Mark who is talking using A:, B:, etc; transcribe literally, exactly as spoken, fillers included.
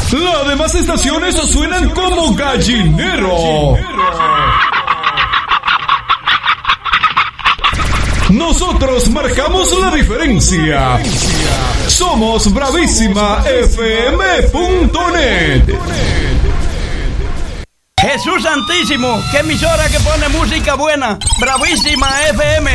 A: Las demás estaciones suenan como gallinero. Nosotros marcamos la diferencia. Somos Bravísima F M punto net.
B: Jesús Santísimo, qué emisora que pone música buena. Bravísima F M.